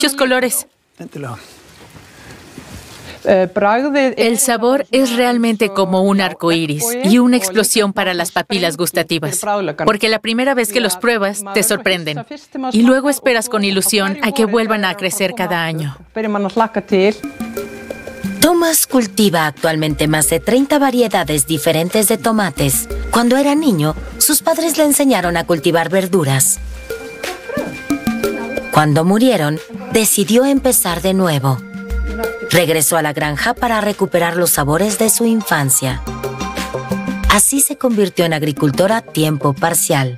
muchos colores. El sabor es realmente como un arco iris y una explosión para las papilas gustativas, porque la primera vez que los pruebas te sorprenden y luego esperas con ilusión a que vuelvan a crecer cada año. Thomas cultiva actualmente más de 30 variedades diferentes de tomates. Cuando era niño, sus padres le enseñaron a cultivar verduras. Cuando murieron, decidió empezar de nuevo. Regresó a la granja para recuperar los sabores de su infancia. Así se convirtió en agricultor a tiempo parcial.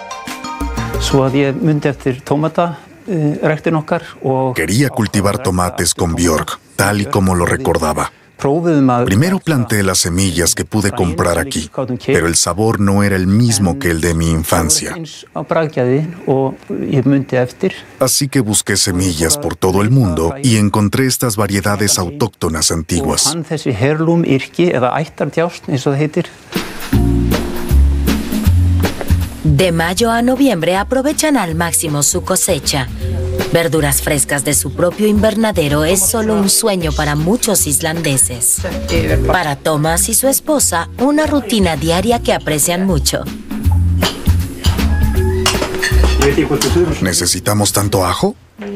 Quería cultivar tomates con Björk, tal y como lo recordaba. Primero planté las semillas que pude comprar aquí, pero el sabor no era el mismo que el de mi infancia. Así que busqué semillas por todo el mundo y encontré estas variedades autóctonas antiguas. De mayo a noviembre aprovechan al máximo su cosecha. Verduras frescas de su propio invernadero es solo un sueño para muchos islandeses. Para Thomas y su esposa, una rutina diaria que aprecian mucho. ¿Necesitamos tanto ajo?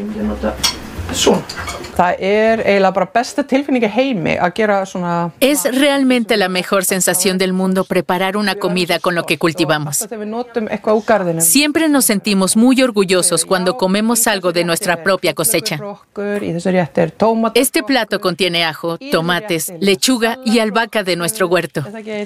Es realmente la mejor sensación del mundo preparar una comida con lo que cultivamos. Siempre nos sentimos muy orgullosos cuando comemos algo de nuestra propia cosecha. Este plato contiene ajo, tomates, lechuga y albahaca de nuestro huerto.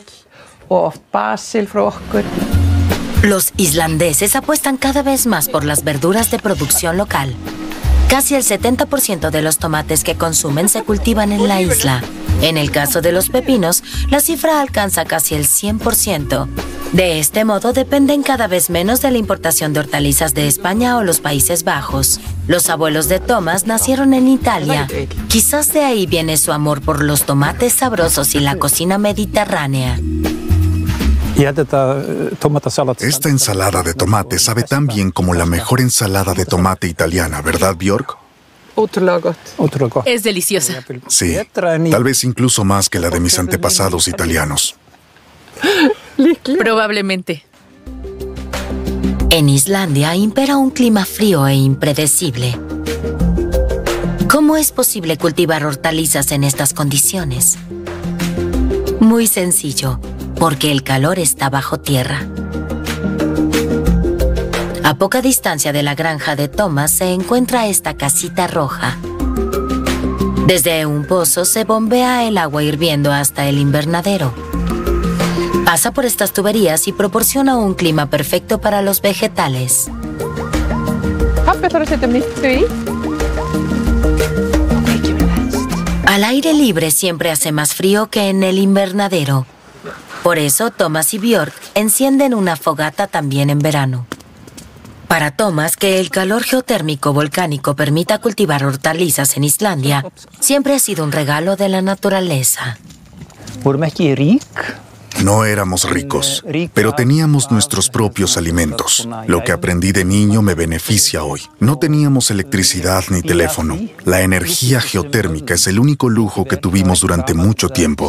Los islandeses apuestan cada vez más por las verduras de producción local. Casi el 70% de los tomates que consumen se cultivan en la isla. En el caso de los pepinos, la cifra alcanza casi el 100%. De este modo, dependen cada vez menos de la importación de hortalizas de España o los Países Bajos. Los abuelos de Thomas nacieron en Italia. Quizás de ahí viene su amor por los tomates sabrosos y la cocina mediterránea. Esta ensalada de tomate sabe tan bien como la mejor ensalada de tomate italiana, ¿verdad, Björk? Es deliciosa. Sí, tal vez incluso más que la de mis antepasados italianos. Probablemente. En Islandia impera un clima frío e impredecible. ¿Cómo es posible cultivar hortalizas en estas condiciones? Muy sencillo, porque el calor está bajo tierra. A poca distancia de la granja de Thomas se encuentra esta casita roja. Desde un pozo se bombea el agua hirviendo hasta el invernadero. Pasa por estas tuberías y proporciona un clima perfecto para los vegetales. Al aire libre siempre hace más frío que en el invernadero. Por eso, Thomas y Björk encienden una fogata también en verano. Para Thomas, que el calor geotérmico volcánico permita cultivar hortalizas en Islandia, siempre ha sido un regalo de la naturaleza. No éramos ricos, pero teníamos nuestros propios alimentos. Lo que aprendí de niño me beneficia hoy. No teníamos electricidad ni teléfono. La energía geotérmica es el único lujo que tuvimos durante mucho tiempo.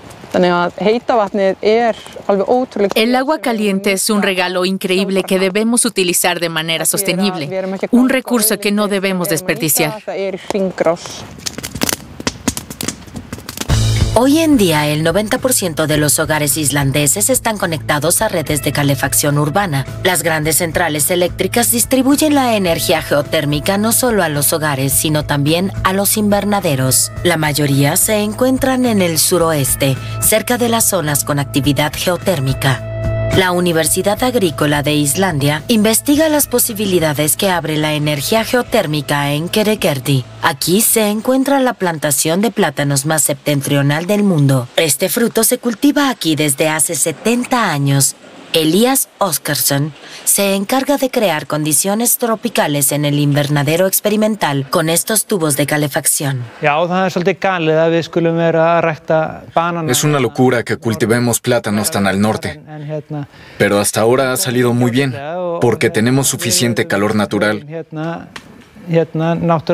El agua caliente es un regalo increíble que debemos utilizar de manera sostenible, un recurso que no debemos desperdiciar. Hoy en día, el 90% de los hogares islandeses están conectados a redes de calefacción urbana. Las grandes centrales eléctricas distribuyen la energía geotérmica no solo a los hogares, sino también a los invernaderos. La mayoría se encuentran en el suroeste, cerca de las zonas con actividad geotérmica. La Universidad Agrícola de Islandia investiga las posibilidades que abre la energía geotérmica en Kerekerdi. Aquí se encuentra la plantación de plátanos más septentrional del mundo. Este fruto se cultiva aquí desde hace 70 años. Elias Oscarsson se encarga de crear condiciones tropicales en el invernadero experimental con estos tubos de calefacción. Es una locura que cultivemos plátanos tan al norte, pero hasta ahora ha salido muy bien, porque tenemos suficiente calor natural.